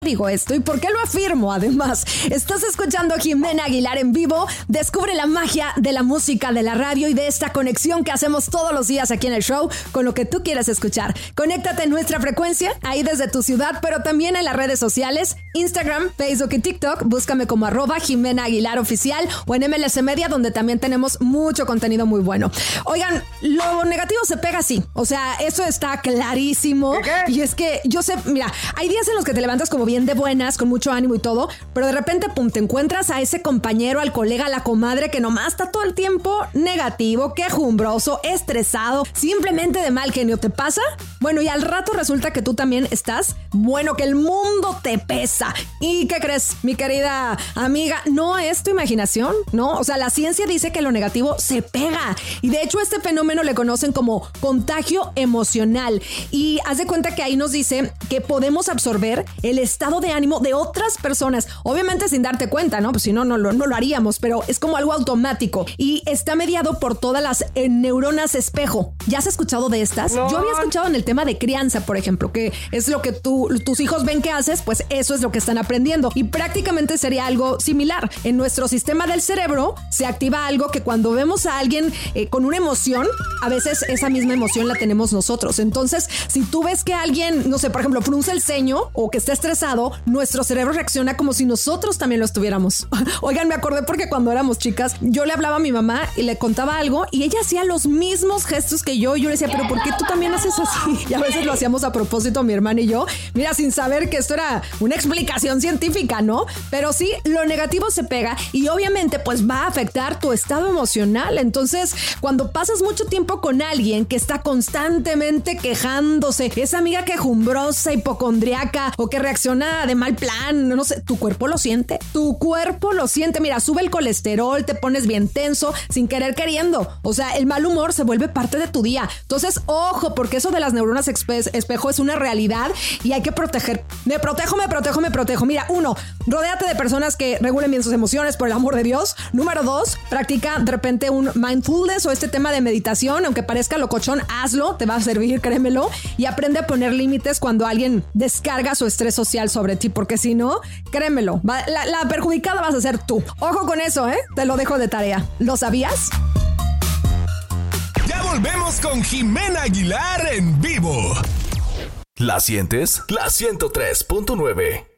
digo esto y por qué lo afirmo? Además, estás escuchando a Jimena Aguilar en vivo. Descubre la magia de la música, de la radio y de esta conexión que hacemos todos los días aquí en el show con lo que tú quieras escuchar. Conéctate en nuestra frecuencia, ahí desde tu ciudad, pero también en las redes sociales, Instagram, Facebook y TikTok. Búscame como ¡Jimena Aguilar Oficial o en MLS Media, donde también tenemos mucho contenido muy bueno. Oigan, lo negativo se pega así. O sea, eso está clarísimo. ¿Qué? Y es que yo sé, mira, hay días en los que te levantas como bien de buenas, con mucho ánimo y todo, pero de repente, pum, te encuentras a ese compañero, al colega, a la comadre que nomás está todo el tiempo negativo, quejumbroso, estresado, simplemente de mal genio. ¿Te pasa? Bueno, y al rato resulta que tú también estás, bueno, que el mundo te pesa. ¿Y qué crees, mi querida amiga? No es tu imaginación, ¿no? O sea, la ciencia dice que lo negativo se pega. Y de hecho, este fenómeno le conocen como contagio emocional. Y haz de cuenta que ahí nos dice que podemos absorber el estado de ánimo de otras personas, obviamente sin darte cuenta, ¿no? Pues si no, no lo haríamos, pero es como algo automático y está mediado por todas las neuronas espejo. ¿Ya has escuchado de estas? No. Yo había escuchado en el tema de crianza, por ejemplo, que es lo que tus hijos ven que haces, pues eso es lo que están aprendiendo y prácticamente sería algo similar. En nuestro sistema del cerebro se activa algo que cuando vemos a alguien con una emoción, a veces esa misma emoción la tenemos nosotros. Entonces, si tú ves que alguien, no sé, por ejemplo, frunce el ceño o que está estresado, nuestro cerebro reacciona como si nosotros también lo estuviéramos. Oigan, me acordé porque cuando éramos chicas, yo le hablaba a mi mamá y le contaba algo y ella hacía los mismos gestos que yo. Y yo le decía, pero ¿por qué tú también haces así? Y a veces lo hacíamos a propósito, mi hermana y yo. Mira, sin saber que esto era una explicación científica, ¿no? Pero sí, lo negativo se pega y obviamente pues va a afectar tu estado emocional. Entonces, cuando pasas mucho tiempo con alguien que está constantemente quejándose, esa amiga quejumbrosa, hipocondriaca o que reacciona de mal plan, no sé, tu cuerpo lo siente. Tu cuerpo lo siente. Mira, sube el colesterol, te pones bien tenso, sin querer queriendo. O sea, el mal humor se vuelve parte de tu día. Entonces, ojo, porque eso de las neuronas espejo es una realidad y hay que proteger. Me protejo. Mira, 1, rodéate de personas que regulen bien sus emociones, por el amor de Dios. Número 2, practica de repente un mindfulness o este tema de meditación, aunque parezca locochón, hazlo, te va a servir, créemelo. Y aprende a poner límites cuando alguien descarga su estrés social sobre ti, porque si no, créemelo, la perjudicada vas a ser tú. Ojo con eso, te lo dejo de tarea. ¿Lo sabías? Ya volvemos con Jimena Aguilar en vivo. ¿La sientes? La 103.9.